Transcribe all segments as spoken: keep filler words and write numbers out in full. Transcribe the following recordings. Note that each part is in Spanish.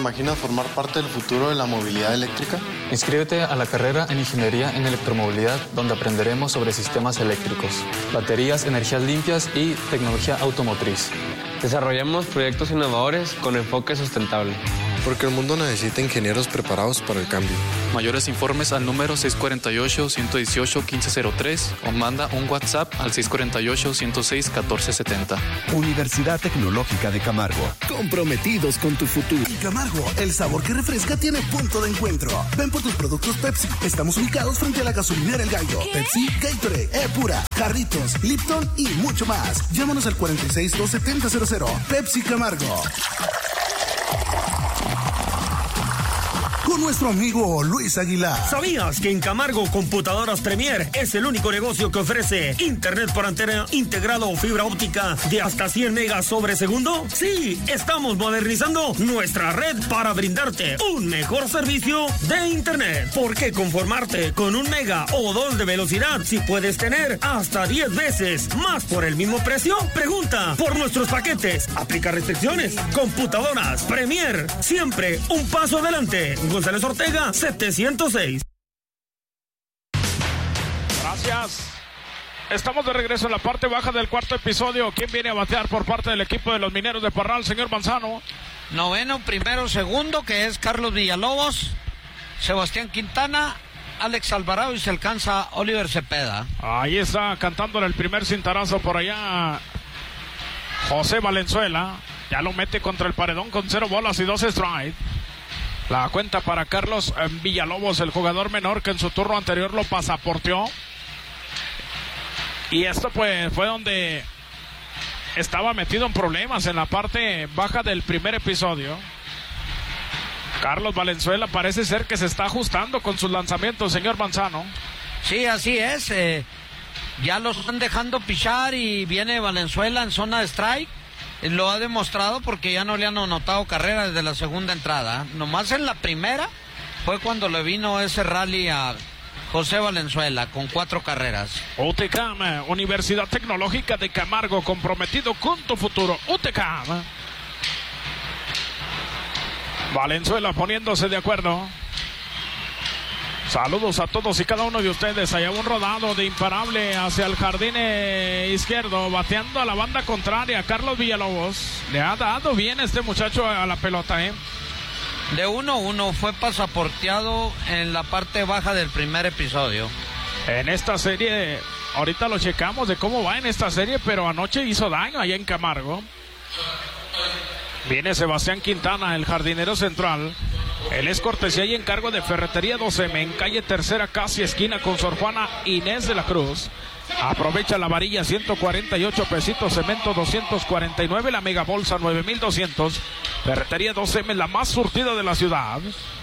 imaginas formar parte del futuro de la movilidad eléctrica? Inscríbete a la carrera en Ingeniería en Electromovilidad, donde aprenderemos sobre sistemas eléctricos, baterías, energías limpias y tecnología automotriz. Desarrollamos proyectos innovadores con enfoque sustentable. Porque el mundo necesita ingenieros preparados para el cambio. Mayores informes al número seis cuatro ocho, uno uno ocho, uno cinco cero tres o manda un WhatsApp al seis cuatro ocho, uno cero seis, uno cuatro siete cero. Universidad Tecnológica de Camargo. Comprometidos con tu futuro. En Camargo, el sabor que refresca tiene punto de encuentro. Ven por tus productos Pepsi. Estamos ubicados frente a la gasolinera El Gallo. ¿Qué? Pepsi, Gatorade, E-Pura, Jarritos, Lipton y mucho más. Llámanos al cuarenta y seis, dos setenta, cero cero. Pepsi Camargo. Con nuestro amigo Luis Aguilar. ¿Sabías que en Camargo Computadoras Premier es el único negocio que ofrece internet por antena integrado o fibra óptica de hasta cien megas sobre segundo? Sí, estamos modernizando nuestra red para brindarte un mejor servicio de internet. ¿Por qué conformarte con un mega o dos de velocidad si puedes tener hasta diez veces más por el mismo precio? Pregunta por nuestros paquetes. Aplica restricciones. Computadoras Premier, siempre un paso adelante. González Ortega, setecientos seis. Gracias. Estamos de regreso en la parte baja del cuarto episodio. ¿Quién viene a batear por parte del equipo de los Mineros de Parral, señor Manzano? Noveno, primero, segundo, que es Carlos Villalobos, Sebastián Quintana, Alex Alvarado y se alcanza Oliver Cepeda. Ahí está cantándole el primer cintarazo por allá José Valenzuela. Ya lo mete contra el paredón con cero bolas y dos strikes. La cuenta para Carlos Villalobos, el jugador menor que en su turno anterior lo pasaporteó. Y esto pues fue donde estaba metido en problemas en la parte baja del primer episodio. Carlos Valenzuela parece ser que se está ajustando con sus lanzamientos, señor Manzano. Sí, así es. Eh, ya los están dejando pichar y viene Valenzuela en zona de strike. Lo ha demostrado porque ya no le han anotado carrera desde la segunda entrada. Nomás en la primera fue cuando le vino ese rally a José Valenzuela con cuatro carreras. U T C A M, Universidad Tecnológica de Camargo, comprometido con tu futuro. U T C A M. Valenzuela poniéndose de acuerdo. Saludos a todos y cada uno de ustedes. Allá un rodado de imparable hacia el jardín izquierdo, bateando a la banda contraria. Carlos Villalobos le ha dado bien este muchacho a la pelota, ¿eh? De uno a uno fue pasaporteado en la parte baja del primer episodio. En esta serie, ahorita lo checamos de cómo va en esta serie, pero anoche hizo daño allá en Camargo. Viene Sebastián Quintana, el jardinero central. Él es cortesía y encargo de Ferretería dos eme en calle Tercera, casi esquina con Sor Juana Inés de la Cruz. Aprovecha la varilla, ciento cuarenta y ocho pesitos, cemento doscientos cuarenta y nueve, la mega bolsa nueve mil doscientos. Ferretería dos eme, la más surtida de la ciudad.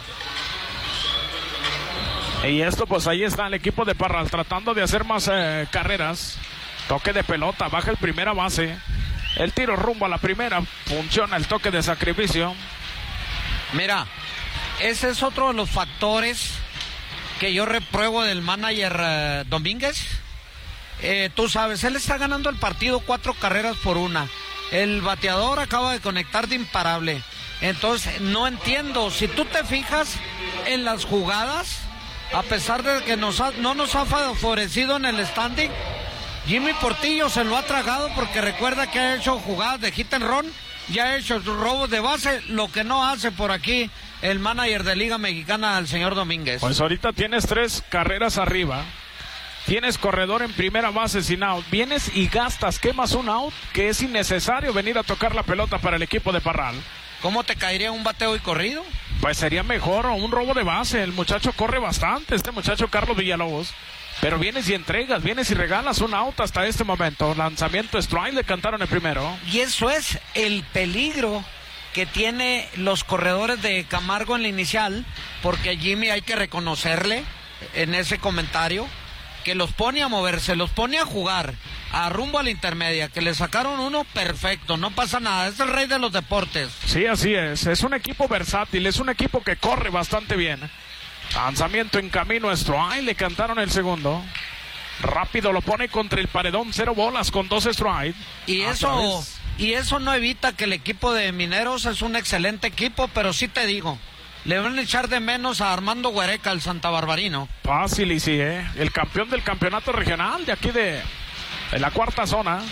Y esto pues ahí está el equipo de Parral tratando de hacer más eh, carreras. Toque de pelota, baja el primera base. El tiro rumbo a la primera, funciona el toque de sacrificio. Mira, ese es otro de los factores que yo repruebo del manager uh, Domínguez. Eh, tú sabes, él está ganando el partido cuatro carreras por una. El bateador acaba de conectar de imparable. Entonces, no entiendo. Si tú te fijas en las jugadas, a pesar de que nos ha, no nos ha favorecido en el standing, Jimmy Portillo se lo ha tragado porque recuerda que ha hecho jugadas de hit and run, ya ha hecho robos de base, lo que no hace por aquí el manager de Liga Mexicana, el señor Domínguez. Pues ahorita tienes tres carreras arriba, tienes corredor en primera base sin out, vienes y gastas, quemas un out que es innecesario venir a tocar la pelota para el equipo de Parral. ¿Cómo te caería un bateo y corrido? Pues sería mejor un robo de base, el muchacho corre bastante, este muchacho Carlos Villalobos. Pero vienes y entregas, vienes y regalas un out hasta este momento. Lanzamiento strike, le cantaron el primero. Y eso es el peligro que tiene los corredores de Camargo en la inicial, porque Jimmy hay que reconocerle en ese comentario que los pone a moverse, los pone a jugar, a rumbo a la intermedia, que le sacaron uno perfecto, no pasa nada, es el rey de los deportes. Sí, así es, es un equipo versátil, es un equipo que corre bastante bien. Lanzamiento en camino, strike, le cantaron el segundo. Rápido lo pone contra el paredón, cero bolas con dos strikes. Y eso, y eso no evita que el equipo de Mineros es un excelente equipo, pero sí te digo, le van a echar de menos a Armando Huereca, el Santa Barbarino. Fácil y sí, ¿eh? El campeón del campeonato regional de aquí de, de la cuarta zona.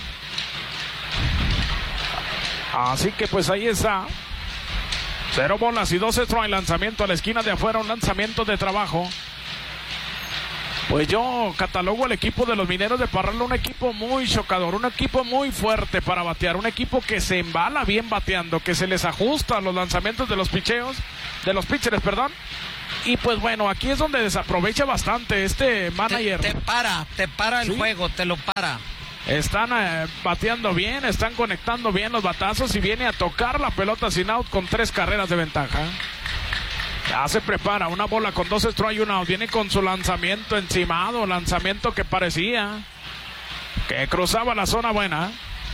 Así que pues ahí está. Cero bolas y dos strikes. Lanzamiento a la esquina de afuera, un lanzamiento de trabajo. Pues yo catalogo al equipo de los Mineros de Parral un equipo muy chocador, un equipo muy fuerte para batear, un equipo que se embala bien bateando, que se les ajusta a los lanzamientos de los picheos, de los pitchers, perdón. Y pues bueno, aquí es donde desaprovecha bastante este manager. Te, te para, te para el ¿Sí? juego, te lo para. Están eh, bateando bien, están conectando bien los batazos y viene a tocar la pelota sin out con tres carreras de ventaja. Ya se prepara, una bola con dos strikes y un out. Viene con su lanzamiento encimado, lanzamiento que parecía que cruzaba la zona buena.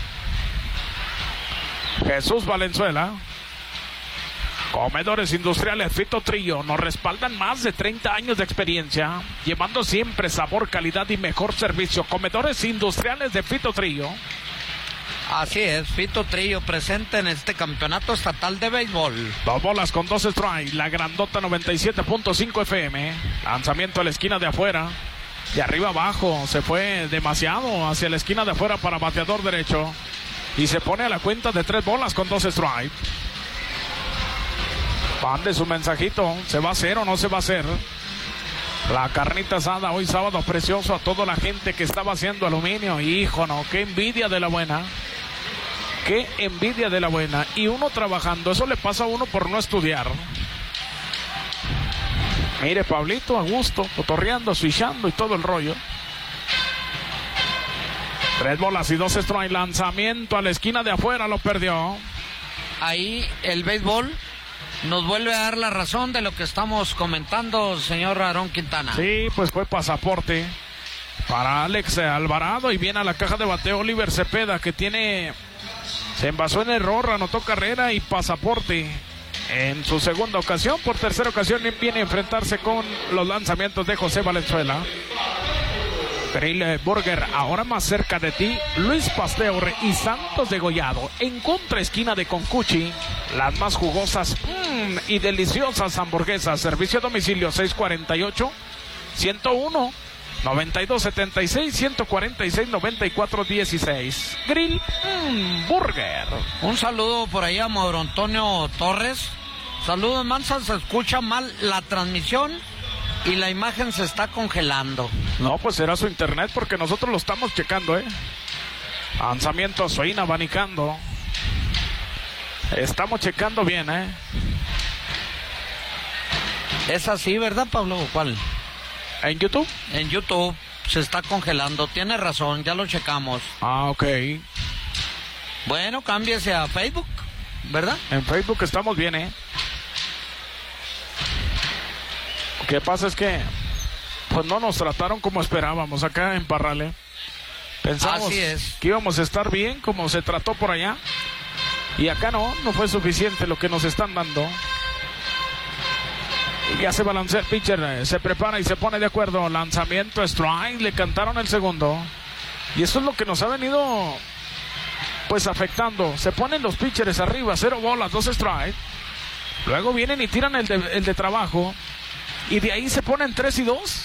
Jesús Valenzuela. Comedores Industriales Fito Trillo nos respaldan más de treinta años de experiencia, llevando siempre sabor, calidad y mejor servicio. Comedores Industriales de Fito Trillo. Así es, Fito Trillo presente en este campeonato estatal de béisbol. Dos bolas con dos strikes, la grandota noventa y siete punto cinco F M. Lanzamiento a la esquina de afuera. De arriba abajo, se fue demasiado hacia la esquina de afuera para bateador derecho. Y se pone a la cuenta de tres bolas con dos strikes. Mande su mensajito, ¿se va a hacer o no se va a hacer? La carnita asada hoy sábado precioso a toda la gente que estaba haciendo aluminio. Hijo, no, qué envidia de la buena. Qué envidia de la buena. Y uno trabajando, eso le pasa a uno por no estudiar. Mire, Pablito, a gusto, cotorreando, swishando y todo el rollo. Tres bolas y dos strikes. Lanzamiento a la esquina de afuera, lo perdió. Ahí el béisbol nos vuelve a dar la razón de lo que estamos comentando, señor Aarón Quintana. Sí, pues fue pasaporte para Alex Alvarado y viene a la caja de bateo Oliver Cepeda, que tiene, se envasó en error, anotó carrera y pasaporte en su segunda ocasión. Por tercera ocasión viene a enfrentarse con los lanzamientos de José Valenzuela. Grill Burger, ahora más cerca de ti. Luis Pasteur y Santos Degollado. En contra esquina de Concuchi. Las más jugosas mmm, y deliciosas hamburguesas. Servicio a domicilio seis cuarenta y ocho, ciento uno, noventa y dos setenta y seis, ciento cuarenta y seis, noventa y cuatro dieciséis. Grill mmm, Burger. Un saludo por ahí a Mauro Antonio Torres. Saludos, Mansa. Se escucha mal la transmisión y la imagen se está congelando. No, pues será su internet porque nosotros lo estamos checando, ¿eh? Lanzamiento, Soin abanicando. Estamos checando bien, ¿eh? Es así, ¿verdad, Pablo? ¿Cuál? ¿En YouTube? En YouTube se está congelando. Tiene razón, ya lo checamos. Ah, ok. Bueno, cámbiese a Facebook, ¿verdad? En Facebook estamos bien, ¿eh? Lo que pasa es que pues no nos trataron como esperábamos acá en Parral. Pensamos Así es. que íbamos a estar bien como se trató por allá. Y acá no, no fue suficiente lo que nos están dando. Y ya se balancea el pitcher, eh, se prepara y se pone de acuerdo. Lanzamiento, strike, le cantaron el segundo. Y eso es lo que nos ha venido pues afectando. Se ponen los pitchers arriba, cero bolas, dos strikes. Luego vienen y tiran el de, el de trabajo. Y de ahí se ponen tres y dos.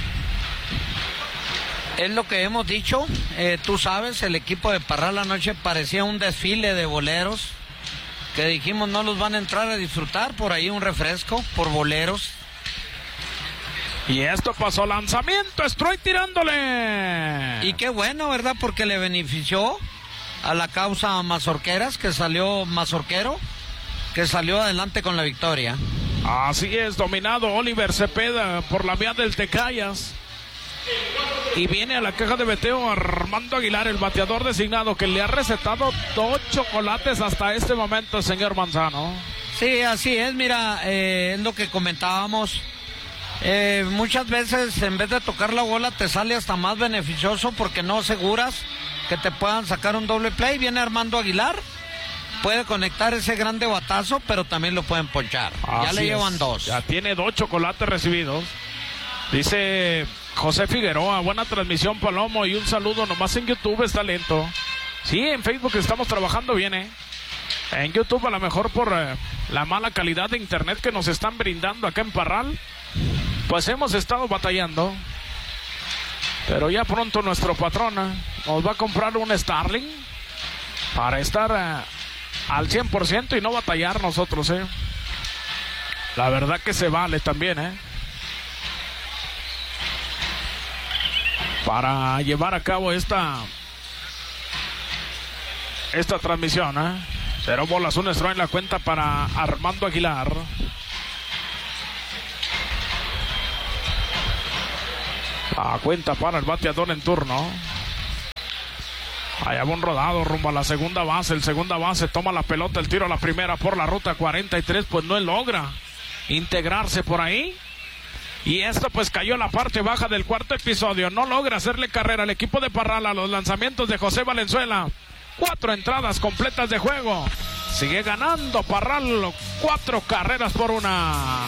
Es lo que hemos dicho, eh, tú sabes, el equipo de Parral anoche parecía un desfile de boleros, que dijimos no los van a entrar a disfrutar, por ahí un refresco, por boleros. Y esto pasó, lanzamiento, estoy tirándole. Y qué bueno, ¿verdad? Porque le benefició a la causa Mazorqueras, que salió Mazorquero, que salió adelante con la victoria. Así es, dominado Oliver Cepeda por la vía del Tecayas. Y viene a la caja de bateo Armando Aguilar, el bateador designado, que le ha recetado dos chocolates hasta este momento, señor Manzano. Sí, así es, mira, eh, es lo que comentábamos. Eh, muchas veces en vez de tocar la bola te sale hasta más beneficioso porque no aseguras que te puedan sacar un doble play. Viene Armando Aguilar, puede conectar ese grande batazo, pero también lo pueden ponchar. Así ya le es. llevan dos. Ya tiene dos chocolates recibidos. Dice José Figueroa, buena transmisión, Palomo, y un saludo nomás en YouTube, está lento. Sí, en Facebook estamos trabajando bien, ¿eh? En YouTube a lo mejor por eh, la mala calidad de internet que nos están brindando acá en Parral, pues hemos estado batallando. Pero ya pronto nuestro patrón eh, nos va a comprar un Starlink para estar eh, al cien por ciento y no batallar nosotros, ¿eh? La verdad que se vale también, ¿eh? Para llevar a cabo esta esta transmisión, ¿eh? Cero bolas, un strike en la cuenta para Armando Aguilar. La cuenta para el bateador en turno. Allá va un rodado rumbo a la segunda base. El segunda base toma la pelota, el tiro a la primera por la ruta cuarenta y tres, pues no logra integrarse por ahí. Y esto pues cayó a la parte baja del cuarto episodio. No logra hacerle carrera al equipo de Parral a los lanzamientos de José Valenzuela. Cuatro entradas completas de juego. Sigue ganando Parral, cuatro carreras por una.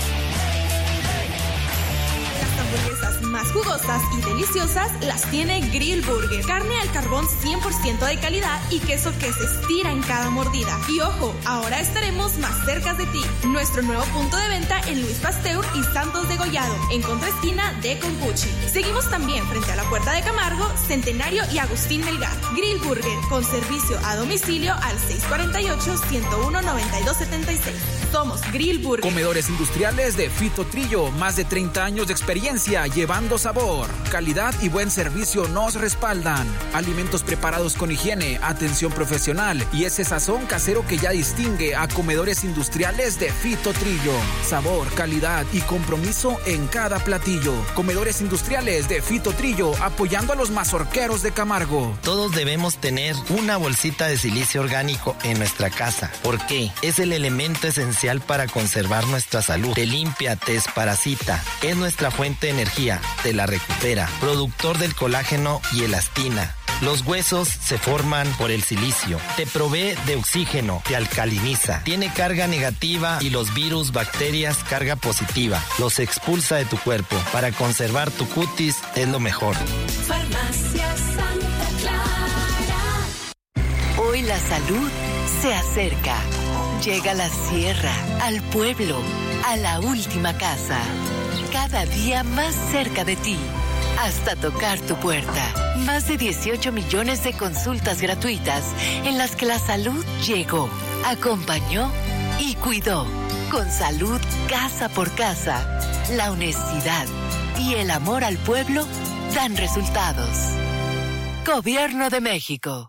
Hamburguesas más jugosas y deliciosas las tiene Grill Burger. Carne al carbón cien por ciento de calidad y queso que se estira en cada mordida. Y ojo, ahora estaremos más cerca de ti. Nuestro nuevo punto de venta en Luis Pasteur y Santos de Gollado, en contraesquina de Concuchi. Seguimos también frente a la Puerta de Camargo, Centenario y Agustín Melgar. Grill Burger, con servicio a domicilio al seis cuatro ocho, ciento uno, noventa y dos setenta y seis. Somos Grill Burger. Comedores industriales de Fito Trillo, más de treinta años de experiencia llevando sabor, calidad y buen servicio nos respaldan. Alimentos preparados con higiene, atención profesional y ese sazón casero que ya distingue a Comedores industriales de Fito Trillo. Sabor, calidad y compromiso en cada platillo. Comedores industriales de Fito Trillo, apoyando a los mazorqueros de Camargo. Todos debemos tener una bolsita de silicio orgánico en nuestra casa. ¿Por qué? Es el elemento esencial para conservar nuestra salud. Te limpia, te desparasita. Es nuestra fuente de energía, te la recupera. Productor del colágeno y elastina. Los huesos se forman por el silicio. Te provee de oxígeno, te alcaliniza. Tiene carga negativa y los virus, bacterias, carga positiva. Los expulsa de tu cuerpo. Para conservar tu cutis es lo mejor. Farmacia Santa Clara. Hoy la salud se acerca. Llega a la sierra, al pueblo, a la última casa. Cada día más cerca de ti, hasta tocar tu puerta. Más de dieciocho millones de consultas gratuitas en las que la salud llegó, acompañó y cuidó. Con salud casa por casa, la honestidad y el amor al pueblo dan resultados. Gobierno de México.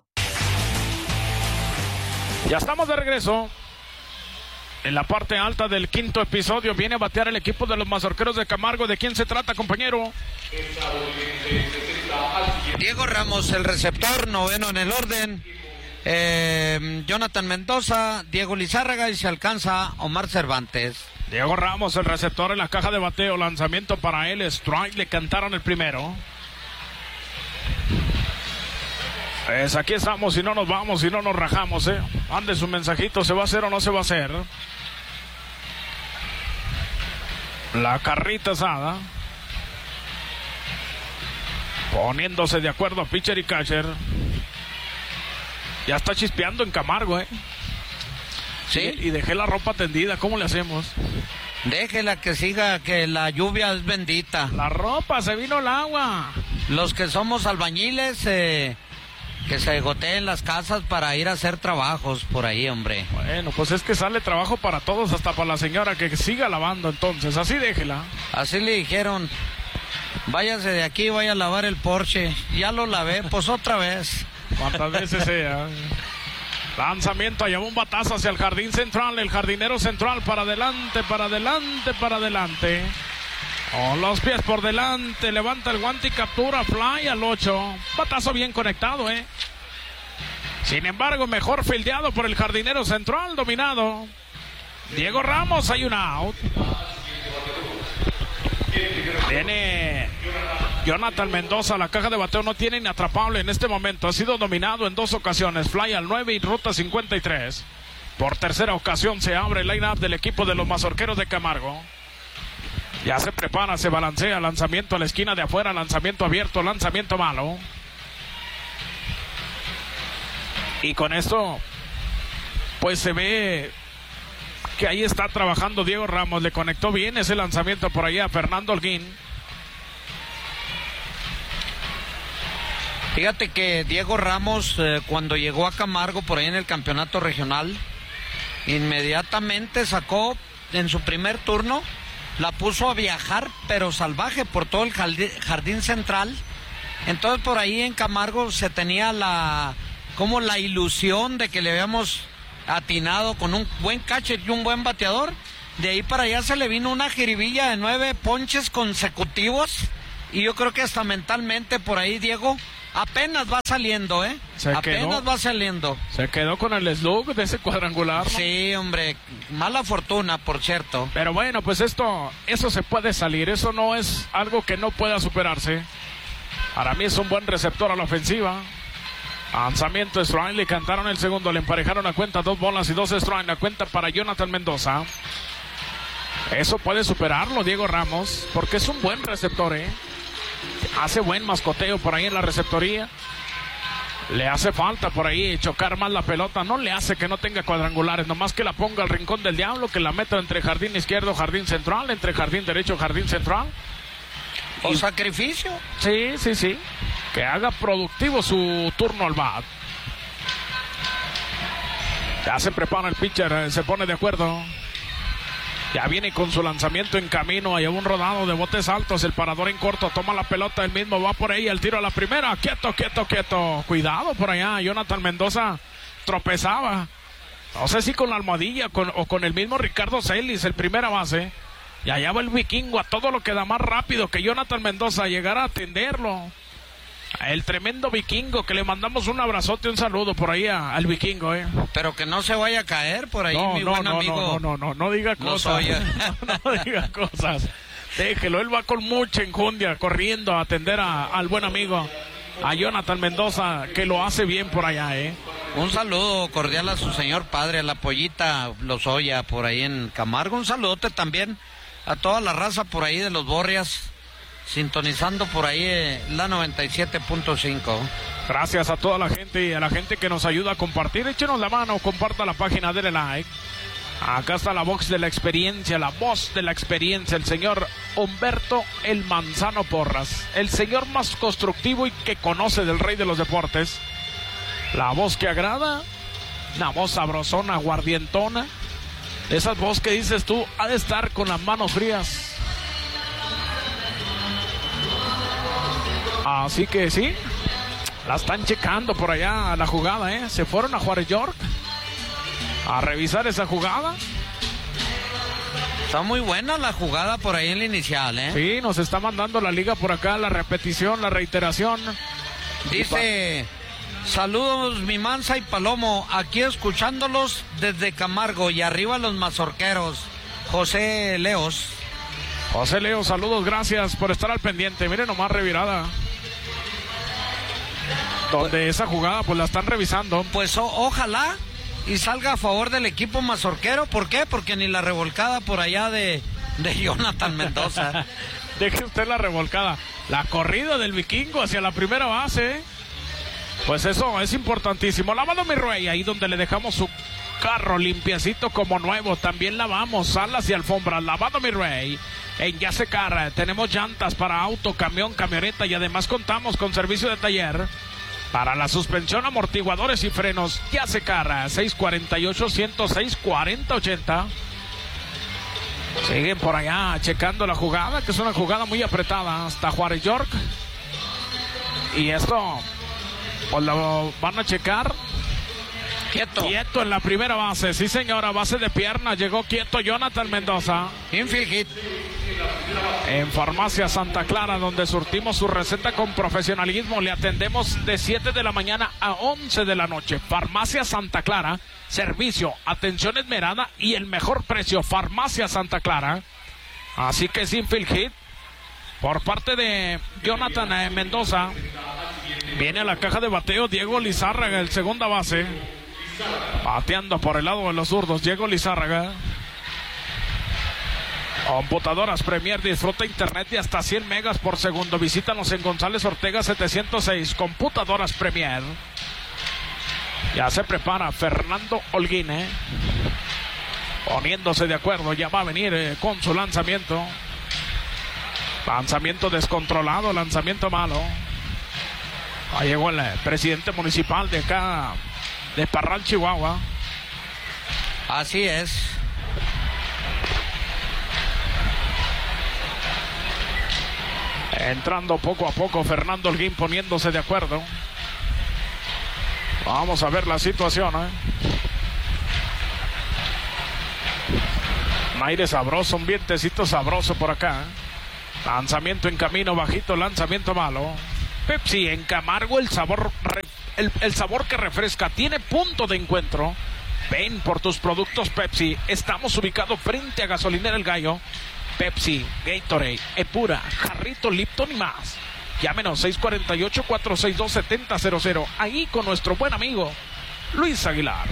Ya estamos de regreso. En la parte alta del quinto episodio viene a batear el equipo de los mazorqueros de Camargo. ¿De quién se trata, compañero? Diego Ramos, el receptor, noveno en el orden. Eh, Jonathan Mendoza, Diego Lizárraga y se alcanza Omar Cervantes. Diego Ramos, el receptor en la caja de bateo. Lanzamiento para él, strike, le cantaron el primero. Pues aquí estamos, si no nos vamos, si no nos rajamos, ¿eh? Ande su mensajito, ¿se va a hacer o no se va a hacer? La carrita asada. Poniéndose de acuerdo a pitcher y catcher. Ya está chispeando en Camargo, ¿eh? Sí. Y, y dejé la ropa tendida, ¿cómo le hacemos? Déjela que siga, que la lluvia es bendita. La ropa, se vino el agua. Los que somos albañiles, eh, que se goteen las casas para ir a hacer trabajos por ahí, hombre. Bueno, pues es que sale trabajo para todos, hasta para la señora, que siga lavando entonces, así déjela. Así le dijeron, váyase de aquí, vaya a lavar el Porsche. Ya lo lavé, pues otra vez. Cuantas veces sea. Lanzamiento, allá un batazo hacia el jardín central, el jardinero central, para adelante, para adelante, para adelante. Con los pies por delante, levanta el guante y captura, fly al ocho. Batazo bien conectado, eh. Sin embargo, mejor fildeado por el jardinero central, dominado. Diego Ramos, hay un out. Viene Jonathan Mendoza, la caja de bateo no tiene inatrapable en este momento. Ha sido dominado en dos ocasiones, fly al nueve y ruta cincuenta y tres. Por tercera ocasión se abre el line-up del equipo de los mazorqueros de Camargo. Ya se prepara, se balancea, lanzamiento a la esquina de afuera, lanzamiento abierto, lanzamiento malo. Y con esto, pues se ve que ahí está trabajando Diego Ramos. Le conectó bien ese lanzamiento por ahí a Fernando Holguín. Fíjate que Diego Ramos, eh, cuando llegó a Camargo por ahí en el campeonato regional, inmediatamente sacó en su primer turno, la puso a viajar, pero salvaje, por todo el jardín, jardín central. Entonces por ahí en Camargo se tenía la, como la ilusión de que le habíamos atinado con un buen catcher y un buen bateador. De ahí para allá se le vino una jiribilla de nueve ponches consecutivos, y yo creo que hasta mentalmente por ahí Diego apenas va saliendo, ¿eh? Se apenas quedó, va saliendo. Se quedó con el slug de ese cuadrangular, ¿no? Sí, hombre, mala fortuna, por cierto. Pero bueno, pues esto, eso se puede salir, eso no es algo que no pueda superarse. Para mí es un buen receptor a la ofensiva. Lanzamiento strike, le cantaron el segundo, le emparejaron la cuenta, dos bolas y dos strike, la cuenta para Jonathan Mendoza. Eso puede superarlo Diego Ramos, porque es un buen receptor, ¿eh? Hace buen mascoteo por ahí en la receptoría. Le hace falta por ahí chocar más la pelota. No le hace que no tenga cuadrangulares, nomás que la ponga al rincón del diablo, que la meta entre jardín izquierdo, jardín central, entre jardín derecho, jardín central. ¿O sacrificio? Sí, sí, sí. Que haga productivo su turno al bat. Ya se prepara el pitcher, se pone de acuerdo. Ya viene con su lanzamiento en camino. Hay un rodado de botes altos. El parador en corto. Toma la pelota. El mismo va por ahí. El tiro a la primera. Quieto, quieto, quieto. Cuidado por allá. Jonathan Mendoza tropezaba. No sé si con la almohadilla con, o con el mismo Ricardo Celis, el primera base. Y allá va el vikingo a todo lo que da más rápido que Jonathan Mendoza. Llegar a atenderlo. El tremendo vikingo, que le mandamos un abrazote, un saludo por ahí a, al vikingo, eh. Pero que no se vaya a caer por ahí, no, mi no, buen no, amigo. No, no, no, no, no diga cosas. No, no diga cosas. Déjelo, él va con mucha enjundia, corriendo a atender a, al buen amigo, a Jonathan Mendoza, que lo hace bien por allá, eh. Un saludo cordial a su señor padre, a la pollita Lozoya por ahí en Camargo. Un saludote también a toda la raza por ahí de los Borrias, sintonizando por ahí eh, la noventa y siete punto cinco. Gracias a toda la gente y a la gente que nos ayuda a compartir. Échenos la mano, comparta la página, denle like. Acá está la voz de la experiencia, la voz de la experiencia, el señor Humberto El Manzano Porras, el señor más constructivo y que conoce del rey de los deportes. La voz que agrada, una voz sabrosona, aguardientona. Esa voz que dices tú, ha de estar con las manos frías. Así que sí, la están checando por allá la jugada, ¿eh? Se fueron a Juárez York a revisar esa jugada. Está muy buena la jugada por ahí en la inicial, ¿eh? Sí, nos está mandando la liga por acá, la repetición, la reiteración. Dice, saludos mi Mansa y Palomo, aquí escuchándolos desde Camargo y arriba los mazorqueros. José Leos. José Leo, saludos, gracias por estar al pendiente. Miren nomás, revirada. Donde esa jugada pues la están revisando. Pues o, ojalá y salga a favor del equipo mazorquero. ¿Por qué? Porque ni la revolcada por allá de, de Jonathan Mendoza. Deje usted la revolcada. La corrida del vikingo hacia la primera base. Pues eso es importantísimo. Lavado mi rey, ahí donde le dejamos su carro limpiecito como nuevo. También lavamos salas y alfombras. Lavado mi rey. En Yasecar tenemos llantas para auto, camión, camioneta y además contamos con servicio de taller para la suspensión, amortiguadores y frenos. Yasecar, seis cuatro ocho, uno cero seis, cuatro cero ocho cero. Siguen por allá checando la jugada, que es una jugada muy apretada hasta Juárez York. Y esto pues lo van a checar. Quieto. Quieto en la primera base, sí señora, base de pierna, llegó quieto Jonathan Mendoza. Infield hit. En Farmacia Santa Clara, donde surtimos su receta con profesionalismo, le atendemos de siete de la mañana a once de la noche. Farmacia Santa Clara, servicio, atención esmerada y el mejor precio. Farmacia Santa Clara. Así que sin field hit por parte de Jonathan Mendoza. Viene a la caja de bateo Diego Lizárraga, el segunda base. Bateando por el lado de los zurdos, Diego Lizárraga. Computadoras Premier, disfruta internet de hasta cien megas por segundo. Visítanos en González Ortega setecientos seis. Computadoras Premier. Ya se prepara Fernando Holguín, ¿eh? Poniéndose de acuerdo, ya va a venir eh, con su lanzamiento. Lanzamiento descontrolado, lanzamiento malo. Ahí llegó el presidente municipal de acá, de Parral, Chihuahua. Así es. Entrando poco a poco Fernando Holguín poniéndose de acuerdo. Vamos a ver la situación, ¿eh? Un aire sabroso, un vientecito sabroso por acá. Lanzamiento en camino, bajito, lanzamiento malo. Pepsi en Camargo, el sabor, el, el sabor que refresca. Tiene punto de encuentro. Ven por tus productos Pepsi. Estamos ubicados frente a Gasolinera El Gallo. Pepsi, Gatorade, Epura, Jarrito, Lipton y más. Llámenos seis cuatro ocho, cuatro seis dos, siete cero cero cero. Ahí con nuestro buen amigo Luis Aguilar.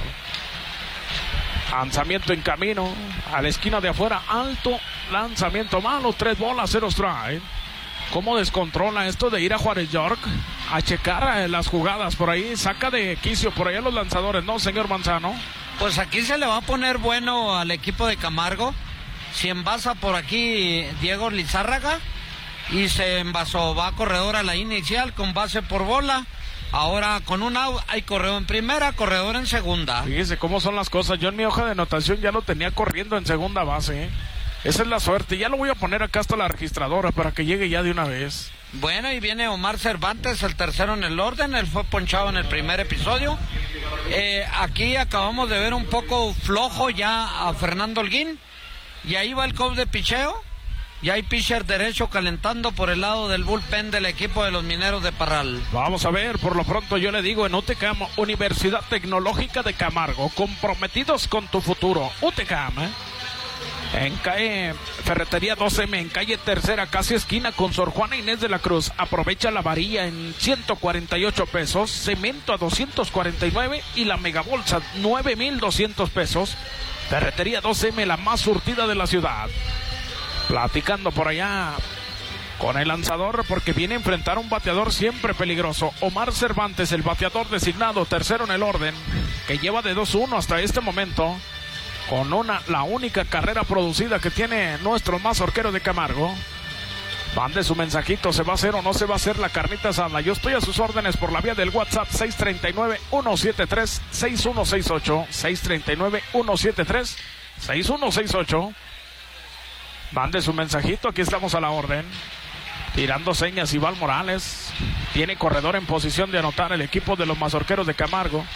Lanzamiento en camino. A la esquina de afuera. Alto. Lanzamiento malo. Tres bolas, cero strike. ¿Cómo descontrola esto de ir a Juárez York? A checar eh, las jugadas por ahí. Saca de quicio por ahí a los lanzadores, ¿no, señor Manzano? Pues aquí se le va a poner bueno al equipo de Camargo. Si envasa por aquí Diego Lizárraga y se envasó, va corredor a la inicial con base por bola. Ahora con un out hay corredor en primera, corredor en segunda. Fíjese cómo son las cosas. Yo en mi hoja de anotación ya lo tenía corriendo en segunda base, ¿eh? Esa es la suerte. Ya lo voy a poner acá hasta la registradora para que llegue ya de una vez. Bueno, y viene Omar Cervantes, el tercero en el orden. Él fue ponchado en el primer episodio. Eh, aquí acabamos de ver un poco flojo ya a Fernando Holguín. Y ahí va el coach de picheo. Y hay pitcher derecho calentando por el lado del bullpen del equipo de los Mineros de Parral. Vamos a ver, por lo pronto yo le digo en U T C A M, Universidad Tecnológica de Camargo, comprometidos con tu futuro. U T C A M, ¿eh? En calle Ferretería dos eme, en calle Tercera, casi esquina con Sor Juana Inés de la Cruz. Aprovecha la varilla en ciento cuarenta y ocho pesos, cemento a doscientos cuarenta y nueve y la megabolsa nueve mil doscientos pesos. Ferretería dos eme, la más surtida de la ciudad. Platicando por allá con el lanzador porque viene a enfrentar a un bateador siempre peligroso. Omar Cervantes, el bateador designado, tercero en el orden, que lleva de dos uno hasta este momento. Con una, la única carrera producida que tiene nuestro mazorquero de Camargo. Mande su mensajito, ¿se va a hacer o no se va a hacer la carnita asada? Yo estoy a sus órdenes por la vía del WhatsApp seis tres nueve, uno siete tres, seis uno seis ocho. seis tres nueve, uno siete tres, seis uno seis ocho. Mande su mensajito, aquí estamos a la orden. Tirando señas Iván Morales. Tiene corredor en posición de anotar el equipo de los mazorqueros de Camargo.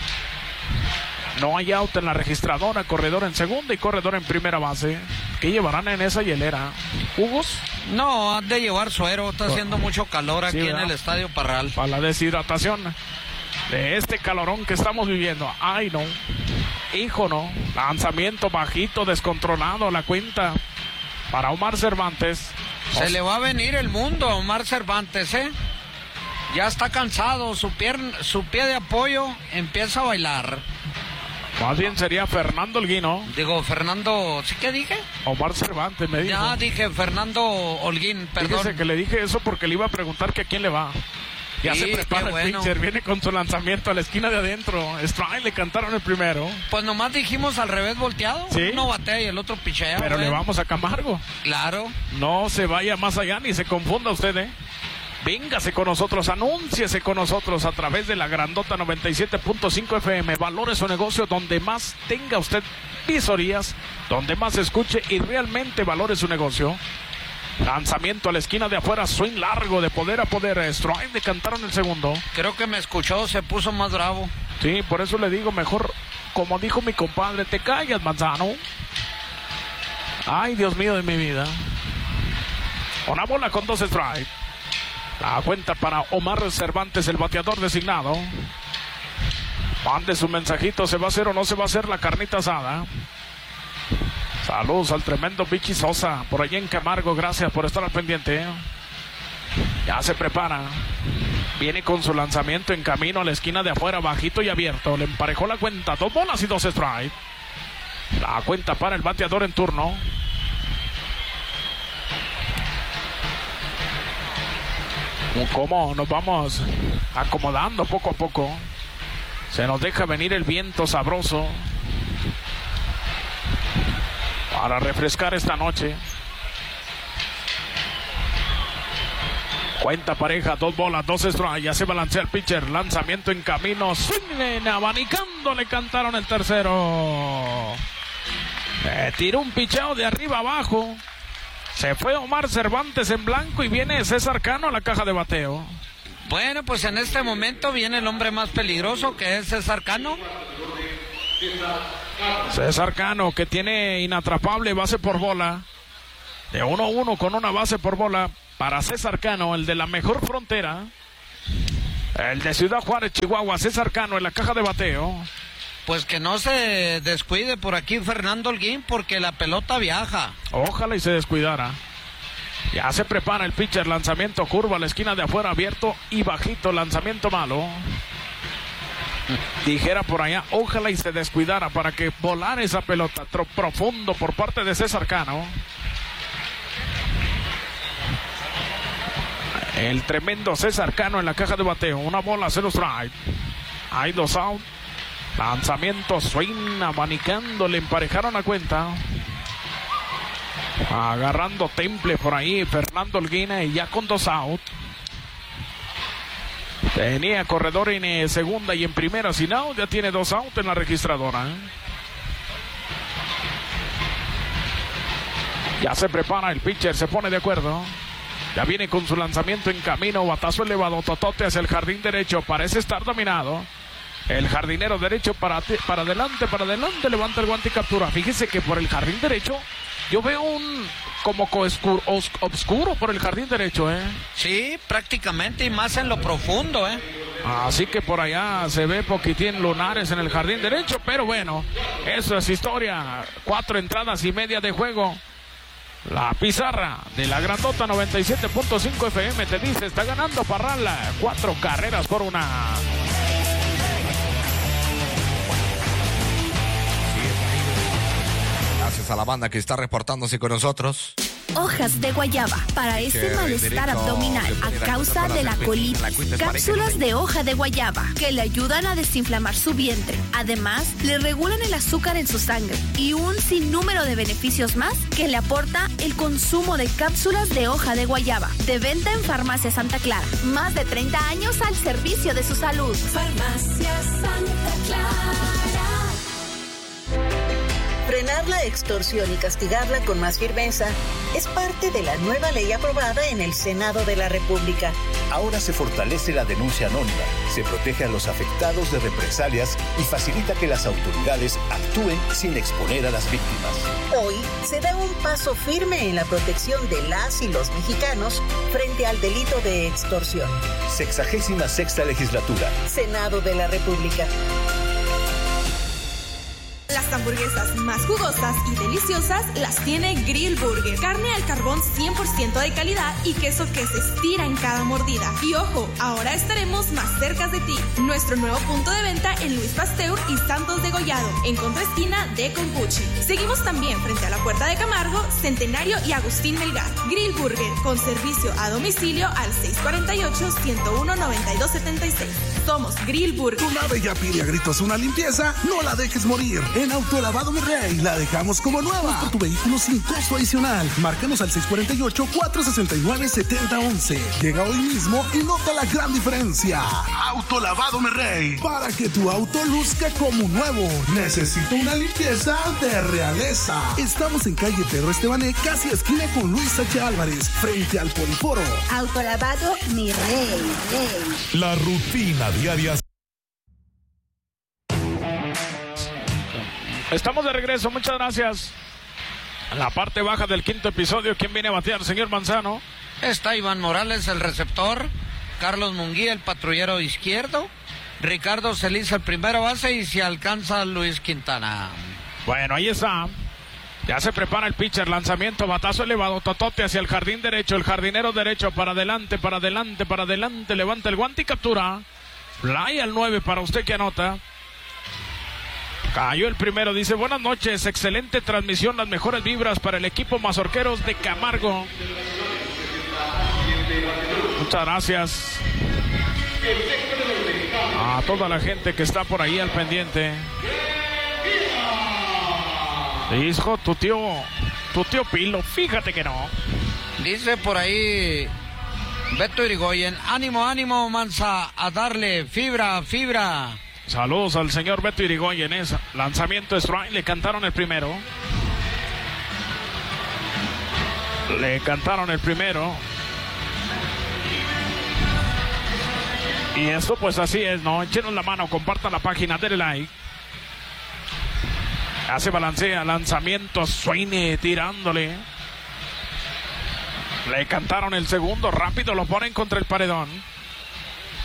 No hay out en la registradora, corredor en segunda y corredor en primera base. ¿Qué llevarán en esa hielera? ¿Jugos? No, han de llevar suero, está haciendo mucho calor aquí sí, en el Estadio Parral. Para la deshidratación de este calorón que estamos viviendo. Ay, no. Hijo, no. Lanzamiento bajito, descontrolado, la cuenta para Omar Cervantes. Se le va a venir el mundo a Omar Cervantes, ¿eh? Ya está cansado, su, pierna, su pie de apoyo empieza a bailar. Más bien sería Fernando Holguín, ¿no? Digo, Fernando, ¿sí qué dije? Omar Cervantes me dijo. Ya dije Fernando Holguín, perdón. Fíjese que le dije eso porque le iba a preguntar que a quién le va. Ya sí, se prepara el bueno. pitcher, viene con su lanzamiento a la esquina de adentro. Strike, le cantaron el primero. Pues nomás dijimos al revés volteado. ¿Sí? Uno batea y el otro pichea. Pero bueno. le vamos a Camargo. Claro. No se vaya más allá ni se confunda usted, ¿eh? Véngase con nosotros, anúnciese con nosotros a través de la grandota noventa y siete punto cinco F M. Valore su negocio donde más tenga usted visorías, donde más escuche y realmente valore su negocio. Lanzamiento a la esquina de afuera, swing largo de poder a poder. Strike, le cantaron el segundo. Creo que me escuchó, se puso más bravo. Sí, por eso le digo mejor, como dijo mi compadre, te callas, Manzano. Ay, Dios mío de mi vida. Una bola con dos strikes. La cuenta para Omar Cervantes, el bateador designado. Mande su mensajito, ¿se va a hacer o no se va a hacer la carnita asada? Saludos al tremendo Vichy Sosa, por allí en Camargo, gracias por estar al pendiente. Ya se prepara. Viene con su lanzamiento en camino a la esquina de afuera, bajito y abierto. Le emparejó la cuenta, dos bolas y dos strikes. La cuenta para el bateador en turno. Cómo nos vamos acomodando poco a poco. Se nos deja venir el viento sabroso para refrescar esta noche. Cuenta pareja, dos bolas, dos strikes. Ya se balancea el pitcher. Lanzamiento en camino. Swing, abanicando. Le cantaron el tercero. Eh, tiró un picheo de arriba abajo. Se fue Omar Cervantes en blanco y viene César Cano a la caja de bateo. Bueno, pues en este momento viene el hombre más peligroso, que es César Cano. César Cano, que tiene inatrapable base por bola. De uno a uno con una base por bola para César Cano, el de la mejor frontera. El de Ciudad Juárez, Chihuahua, César Cano en la caja de bateo. Pues que no se descuide por aquí Fernando Holguín, porque la pelota viaja. Ojalá y se descuidara. Ya se prepara el pitcher, lanzamiento curva a la esquina de afuera, abierto y bajito, lanzamiento malo. Dijera por allá, ojalá y se descuidara para que volara esa pelota profundo por parte de César Cano. El tremendo César Cano en la caja de bateo. Una bola, cero strike. Hay dos out. Lanzamiento, swing, abanicando, le emparejaron la cuenta. Agarrando temple por ahí Fernando Holguín y ya con dos out. Tenía corredor en eh, segunda y en primera sin out. Ya tiene dos out en la registradora. Ya se prepara el pitcher, se pone de acuerdo. Ya viene con su lanzamiento en camino. Batazo elevado, totote hacia el jardín derecho. Parece estar dominado. El jardinero derecho para, para adelante, para adelante. Levanta el guante y captura. Fíjese que por el jardín derecho yo veo un como oscuro, oscuro por el jardín derecho, ¿eh? Sí, prácticamente, y más en lo profundo, ¿eh? Así que por allá se ve poquitín lunares en el jardín derecho, pero bueno, eso es historia. Cuatro entradas y media de juego. La pizarra de la grandota noventa y siete punto cinco F M te dice, está ganando Parral cuatro carreras por una. Gracias a la banda que está reportándose con nosotros. Hojas de guayaba para ese malestar abdominal a causa de la colitis. Cápsulas de hoja de guayaba que le ayudan a desinflamar su vientre. Además, le regulan el azúcar en su sangre y un sinnúmero de beneficios más que le aporta el consumo de cápsulas de hoja de guayaba. De venta en Farmacia Santa Clara. Más de treinta años al servicio de su salud. Farmacia Santa Clara. Frenar la extorsión y castigarla con más firmeza es parte de la nueva ley aprobada en el Senado de la República. Ahora se fortalece la denuncia anónima, se protege a los afectados de represalias y facilita que las autoridades actúen sin exponer a las víctimas. Hoy se da un paso firme en la protección de las y los mexicanos frente al delito de extorsión. Sexagésima sexta legislatura. Senado de la República. Las hamburguesas más jugosas y deliciosas las tiene Grill Burger. Carne al carbón cien por ciento de calidad y queso que se estira en cada mordida. Y ojo, ahora estaremos más cerca de ti. Nuestro nuevo punto de venta en Luis Pasteur y Santos de Gollado, en contraesquina de Compuchi. Seguimos también frente a la Puerta de Camargo, Centenario y Agustín Melgar. Grill Burger, con servicio a domicilio al seis cuatro ocho, uno uno, nueve dos siete seis. Somos Grill Burger. Tu nave ya pide a gritos una limpieza, no la dejes morir. En Autolavado Mi Rey la dejamos como nueva. Por tu vehículo sin costo adicional. Márcanos al seis cuatro ocho, cuatro seis nueve, siete cero uno uno. Llega hoy mismo y nota la gran diferencia. Autolavado Mi Rey, para que tu auto luzca como nuevo. Necesito una limpieza de realeza. Estamos en calle Pedro Estebané, casi esquina con Luis H. Álvarez, frente al Poliforo. Autolavado Mi Rey, Rey. La rutina diaria. Estamos de regreso, muchas gracias. En la parte baja del quinto episodio, ¿quién viene a batear, señor Manzano? Está Iván Morales, el receptor. Carlos Munguía, el patrullero izquierdo. Ricardo Celiza, el primera base. Y se alcanza Luis Quintana. Bueno, ahí está. Ya se prepara el pitcher, lanzamiento, batazo elevado, totote hacia el jardín derecho. El jardinero derecho, para adelante, para adelante, para adelante. Levanta el guante y captura. Fly al nueve para usted que anota. Cayó el primero, dice, buenas noches, excelente transmisión, las mejores vibras para el equipo Mazorqueros de Camargo. Muchas gracias. A toda la gente que está por ahí al pendiente. Hijo, tu tío, tu tío Pilo, fíjate que no. Dice por ahí Beto Irigoyen, ánimo, ánimo, Mansa, a darle fibra, fibra. Saludos al señor Beto Irigoyen, es lanzamiento strike, le cantaron el primero. Le cantaron el primero. Y esto pues así es, ¿no? Echenos la mano, compartan la página, denle like. Hace balancea, lanzamiento, suene, tirándole. Le cantaron el segundo, rápido lo ponen contra el paredón.